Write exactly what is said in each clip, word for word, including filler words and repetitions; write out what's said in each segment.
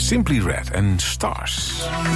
Simply Red en Stars.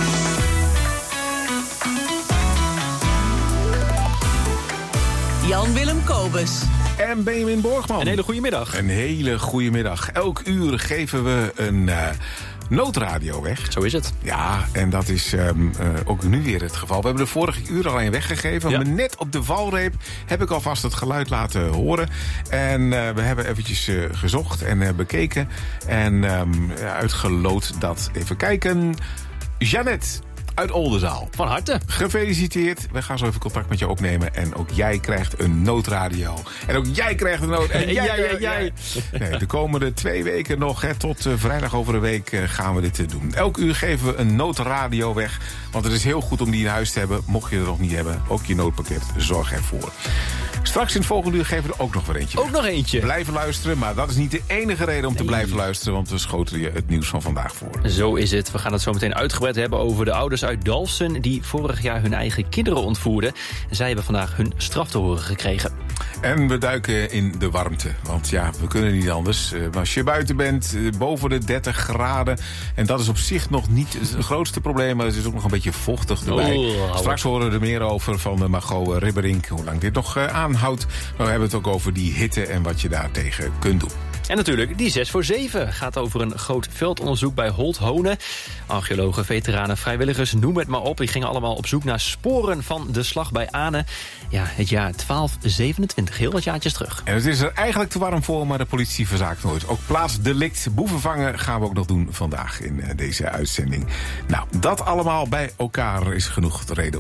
Jan-Willem Kobus. En Benjamin Borgman. Een hele goede middag. Een hele goede middag. Elk uur geven we een uh, noodradio weg. Zo is het. Ja, en dat is um, uh, ook nu weer het geval. We hebben de vorige uur al een weggegeven. Ja. Maar net op de valreep heb ik alvast het geluid laten horen. En uh, we hebben eventjes uh, gezocht en uh, bekeken. En um, uitgeloot dat. Even kijken. Jeannette uit Oldenzaal. Van harte. Gefeliciteerd. We gaan zo even contact met je opnemen. En ook jij krijgt een noodradio. En ook jij krijgt een nood. En jij, jij, jij. Nee, de komende twee weken nog, hè, tot uh, vrijdag over een week uh, gaan we dit uh, doen. Elk uur geven we een noodradio weg. Want het is heel goed om die in huis te hebben. Mocht je er nog niet hebben, ook je noodpakket, zorg ervoor. Straks in het volgende uur geven we er ook nog weer eentje. Ook nog eentje. Blijven luisteren, maar dat is niet de enige reden om te nee. blijven luisteren. Want we schoten je het nieuws van vandaag voor. Zo is het. We gaan het zo meteen uitgebreid hebben over de ouders uit Dalfsen die vorig jaar hun eigen kinderen ontvoerden. Zij hebben vandaag hun straf te horen gekregen. En we duiken in de warmte. Want ja, we kunnen niet anders. Uh, als je buiten bent, uh, boven de dertig graden. En dat is op zich nog niet het grootste probleem. Maar het is ook nog een beetje vochtig erbij. Oh, Straks horen we er meer over van uh, Margot Ribberink. Hoe lang dit nog uh, aanhoudt. Maar we hebben het ook over die hitte en wat je daartegen kunt doen. En natuurlijk, die zes voor zeven gaat over een groot veldonderzoek bij Holthonen. Archeologen, veteranen, vrijwilligers, noem het maar op. Die gingen allemaal op zoek naar sporen van de slag bij Aane. Ja, het jaar twaalf zevenentwintig, heel wat jaartjes terug. En het is er eigenlijk te warm voor, maar de politie verzaakt nooit. Ook plaatsdelict, boeven vangen gaan we ook nog doen vandaag in deze uitzending. Nou, dat allemaal bij elkaar is genoeg reden